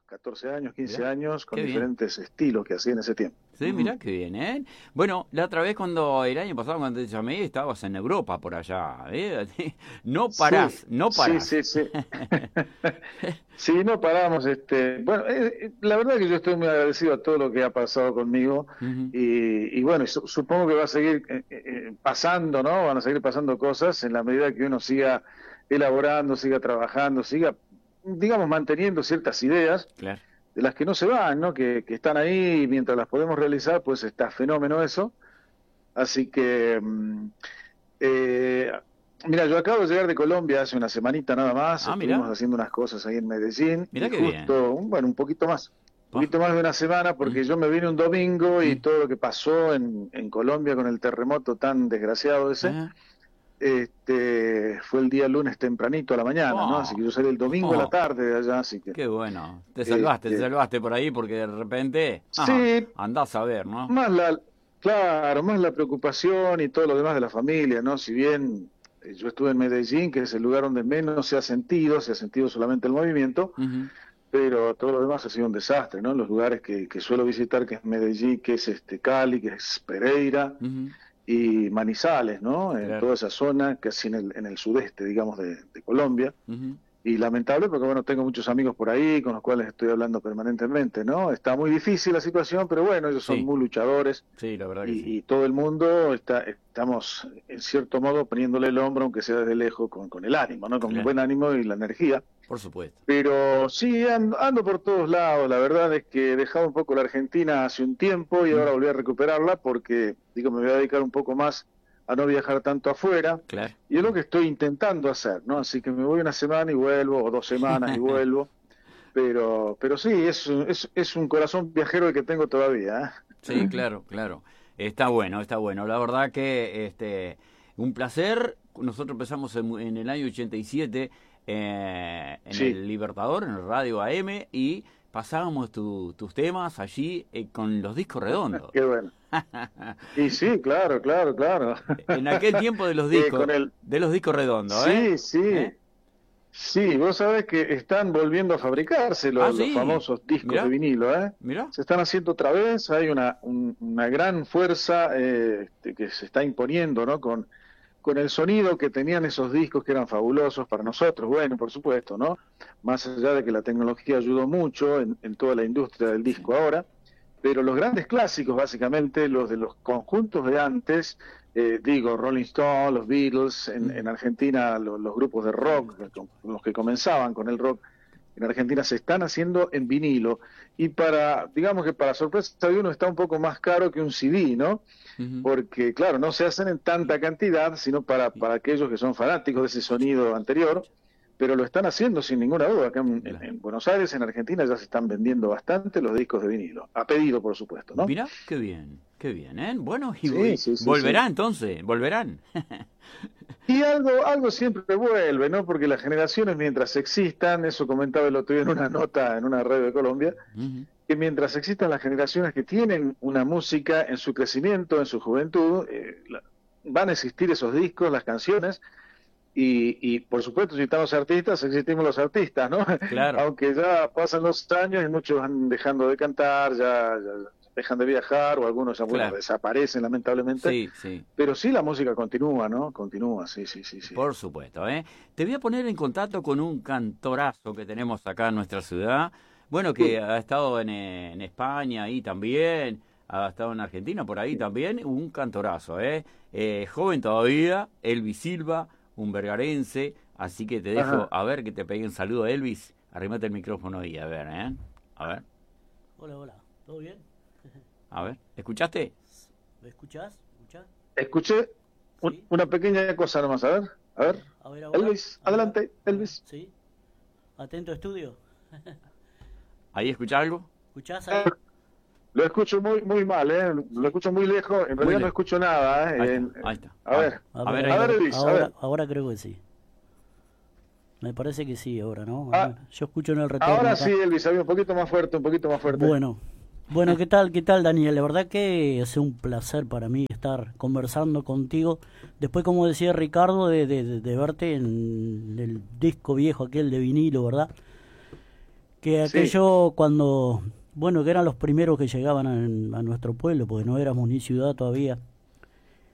14 años, 15 Mirá, años, con qué bien. diferentes estilos que hacía en ese tiempo. Sí, mirá qué bien, ¿eh? Bueno, la otra vez el año pasado cuando te llamé, estabas en Europa por allá, ¿eh? No Sí, parás, no sí, parás. sí, sí. Sí, no paramos. Bueno, la verdad que yo estoy muy agradecido a todo lo que ha pasado conmigo Ujú. y bueno, supongo que va a seguir pasando, ¿no? Van a seguir pasando cosas en la medida que uno siga elaborando, siga trabajando, siga, digamos, manteniendo ciertas ideas Claro. de las que no se van, ¿no? Que están ahí y mientras las podemos realizar, pues está fenómeno eso. Así que eh, mira, yo acabo de llegar de Colombia hace una semanita nada más, Ah, estuvimos mirá, haciendo unas cosas ahí en Medellín y mirá qué bien. justo, bueno, un Pa. poquito más de una semana, Mm, porque yo me vine un domingo y mm. todo lo que pasó en Colombia con el terremoto tan desgraciado ese, ¿Eh? fue el día lunes tempranito a la mañana, ¿no? Así Oh, que yo salí el domingo a la oh, tarde de allá, así que, qué bueno. Te este, salvaste por ahí porque de repente, sí, andás a ver, ¿no? más claro, más la preocupación y todo lo demás de la familia, ¿no? Si bien yo estuve en Medellín, que es el lugar donde menos se ha sentido solamente el movimiento, Ujú. pero todo lo demás ha sido un desastre, ¿no? Los lugares que suelo visitar, que es Medellín, que es Cali, que es Pereira Ujú. y Manizales, ¿no? En Claro. toda esa zona, casi en el sudeste, digamos, de Colombia. Ujú. Y lamentable porque, bueno, tengo muchos amigos por ahí con los cuales estoy hablando permanentemente, ¿no? Está muy difícil la situación, pero bueno, ellos son Sí, muy luchadores sí, la verdad que sí. y todo el mundo estamos, en cierto modo, poniéndole el hombro, aunque sea desde lejos, con el ánimo, ¿no? Con el Claro, buen ánimo y la energía. por supuesto. Pero sí, ando por todos lados. La verdad es que he dejado un poco la Argentina hace un tiempo y ahora Mm, volví a recuperarla porque, digo, me voy a dedicar un poco más a no viajar tanto afuera. claro. Y es lo que estoy intentando hacer, ¿no? Así que me voy una semana y vuelvo, o 2 semanas y vuelvo. Pero sí, es un corazón viajero el que tengo todavía, Sí, claro, claro. Está bueno, está bueno. La verdad que un placer. Nosotros empezamos en el año 87 en Sí, el Libertador, en el Radio AM, y pasábamos tus temas allí con los discos redondos. qué bueno. Y sí, claro, claro, claro. En aquel tiempo Con el... de los discos redondos, ¿eh? Sí, sí. ¿Eh? Sí, vos sabés que están volviendo a fabricarse Ah, los sí. famosos discos de Mirá, vinilo, ¿eh? mirá. Se están haciendo otra vez, hay una gran fuerza que se está imponiendo, ¿no? Con el sonido que tenían esos discos que eran fabulosos para nosotros, bueno, por supuesto, ¿no? Más allá de que la tecnología ayudó mucho en toda la industria del Sí. disco ahora, pero los grandes clásicos, básicamente, los de los conjuntos de antes, digo, Rolling Stone, los Beatles, Mm, en Argentina los grupos de rock, con los que comenzaban con el rock en Argentina, se están haciendo en vinilo. Y digamos que para sorpresa de uno está un poco más caro que un CD, ¿no? ujú. Porque, claro, no se hacen en tanta cantidad, sino para aquellos que son fanáticos de ese sonido anterior, pero lo están haciendo sin ninguna duda. Acá Claro. en Buenos Aires, en Argentina, ya se están vendiendo bastante los discos de vinilo, a pedido, por supuesto, ¿no? Mirá, qué bien, ¿eh? Bueno, Sí, y sí, sí, sí. volverá entonces, volverán. Y algo siempre vuelve, ¿no? Porque las generaciones, mientras existan, eso comentaba el otro día en una nota en una radio de Colombia, Ujú. que mientras existan las generaciones que tienen una música en su crecimiento, en su juventud, van a existir esos discos, las canciones, y por supuesto, si están los artistas, existimos los artistas, ¿no? Claro, Aunque ya pasan los años y muchos van dejando de cantar, ya dejan de viajar, o algunos ya, bueno, claro. desaparecen lamentablemente, Sí, sí, pero sí la música continúa, ¿no? Continúa, sí, sí, sí, sí. por supuesto, ¿eh? Te voy a poner en contacto con un cantorazo que tenemos acá en nuestra ciudad. Bueno, que Sí. ha estado en España ahí también, ha estado en Argentina por ahí también, un cantorazo, ¿eh? Joven todavía, Elvis Silva, un vergarense, así que te dejo, Ajá. a ver, que te pegue un saludo, Elvis. Arrímate el micrófono ahí, a ver, ¿eh? A ver, Hola, hola, ¿todo bien? a ver. ¿Escuchaste? ¿Me escuchás? ¿Escuchás? Escuché ¿Sí? una pequeña cosa nomás, a ver, a ver. A ver ahora. Elvis, adelante, Elvis. ¿Sí? Atento estudio. ¿Ahí escuchás algo? ¿Escuchás ahí? Lo escucho muy, muy mal, ¿eh? Lo Sí. escucho muy lejos, en Muy realidad no lejos. escucho nada, Ahí ¿eh? está, ahí está. A ver, A ver a ahí. ver, Elvis, a ver. Ahora creo que sí. Me parece que sí ahora, ¿no? Ah, Yo escucho en el retorno ahora sí, acá. Elvis, había un poquito más fuerte, un poquito más fuerte. Bueno, ¿qué tal, Daniel? La verdad que es un placer para mí estar conversando contigo. Después, como decía Ricardo, de verte en el disco viejo aquel de vinilo, ¿verdad? que Sí. aquello cuando, bueno, que eran los primeros que llegaban a nuestro pueblo, porque no éramos ni ciudad todavía,